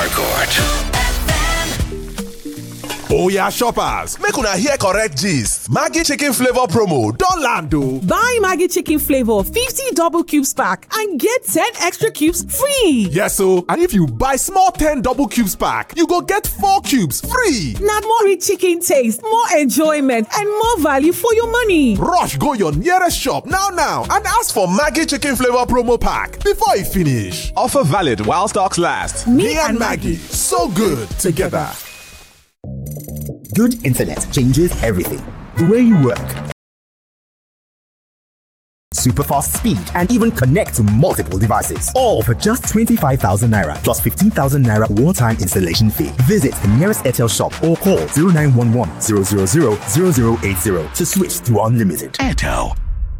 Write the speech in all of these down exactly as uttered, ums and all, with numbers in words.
record. Oh yeah, shoppers, make una hear correct gist. Maggi chicken flavor promo don land o. Buy Maggi chicken flavor fifty double cubes pack and get ten extra cubes free. Yes o, and if you buy small ten double cubes pack, you go get four cubes free. Na more rich chicken taste, more enjoyment, and more value for your money. Rush go your nearest shop now now and ask for Maggi chicken flavor promo pack before e finish. Offer valid while stocks last. Me, Me and Maggi, so good together. Good internet changes everything. The way you work, super fast speed, and even connect to multiple devices. All for just twenty-five thousand naira plus fifteen thousand naira one-time installation fee. Visit the nearest Airtel shop or call zero nine one one zero zero zero zero zero eight zero to switch to unlimited. Airtel.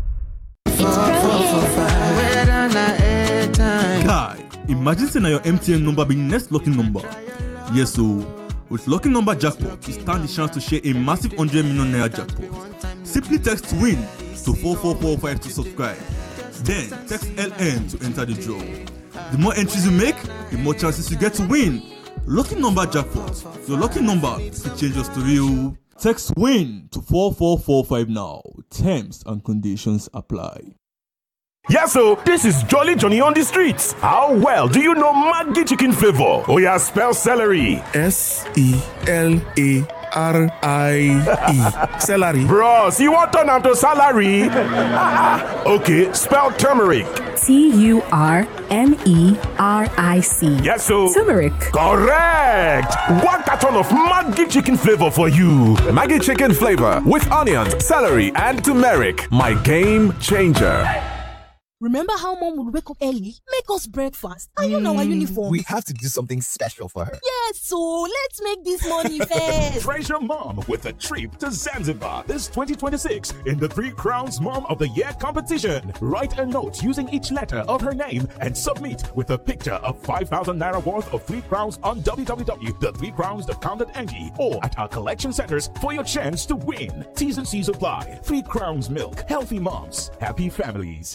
Guy, imagine saying your M T N number being next lucky number. Yes, so with lucky number jackpot, you stand the chance to share a massive one hundred million naira jackpot. Simply text WIN to four four four five to subscribe. Then text L N to enter the draw. The more entries you make, the more chances you get to win. Lucky number jackpot. Your lucky number to change your story. Text WIN to four four four five now. Terms and conditions apply. Yes, so this is Jolly Johnny on the streets. How well do you know Maggi chicken flavor? Oh yeah, spell celery. S E L A R I E. Celery. Bros, you want to turn to salary? Okay, spell turmeric. T U R M E R I C. Yes, so turmeric. Correct. One carton of Maggi chicken flavor for you. Maggi chicken flavor with onions, celery, and turmeric. My game changer. Remember how mom would wake up early, make us breakfast, and you know our uniform? We have to do something special for her. Yes, so let's make this money fast. Treasure Mom with a trip to Zanzibar this twenty twenty-six in the Three Crowns Mom of the Year competition. Write a note using each letter of her name and submit with a picture of five thousand naira worth of Three Crowns on w w w dot three crowns dot com dot n g or at our collection centers for your chance to win. T's and C's apply. Three Crowns Milk. Healthy moms. Happy families.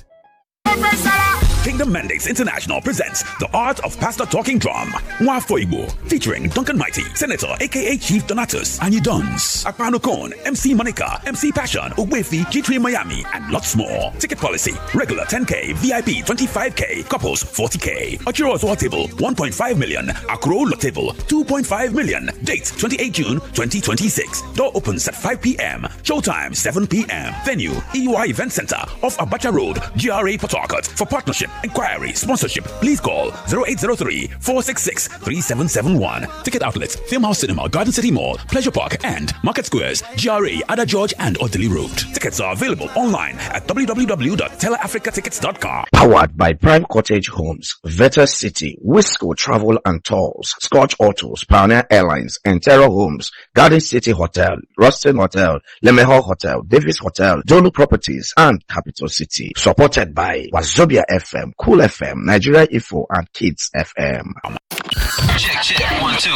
Kingdom Mandates International presents The Art of Pastor Talking Drum, Mwafoibo, featuring Duncan Mighty, Senator aka Chief Donatus, Anyi Duns, Akpano Kone, M C Monica, M C Passion, Uwefi, G three Miami, and lots more. Ticket policy: regular ten K, V I P twenty-five K, couples forty K. Ochiro Lot Table one point five million, Akro Lot Table two point five million. Date twenty-eighth June twenty twenty-six. Door opens at five p m. Showtime seven p m. Venue: E U I Event Center off Abacha Road, G R A Port Harcourt. For partnership, inquiry, sponsorship, please call zero eight zero three, four six six, three seven seven one. Ticket outlets: Filmhouse Cinema, Garden City Mall, Pleasure Park, and Market Squares, G R A, Ada George, and Odili Road. Tickets are available online at w w w dot teleafrica tickets dot com. Powered by Prime Cottage Homes, Veta City, Wisco Travel and Tolls, Scotch Autos, Pioneer Airlines, and Terra Homes, Garden City Hotel, Rustin Hotel, Lemeho Hotel, Davis Hotel, Jolu Properties, and Capital City. Supported by Wazobia F M, Cool F M, Nigeria Info, and Kids F M. Check, check, one, two.